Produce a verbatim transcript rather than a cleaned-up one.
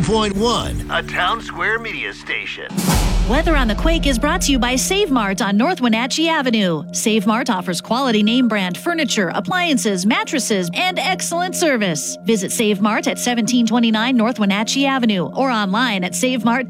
point one, a Town Square media station. Weather on the Quake is brought to you by Save Mart on North Wenatchee Avenue. Save Mart offers quality name brand furniture, appliances, mattresses, and excellent service. Visit Save Mart at seventeen twenty-nine North Wenatchee Avenue or online at savemart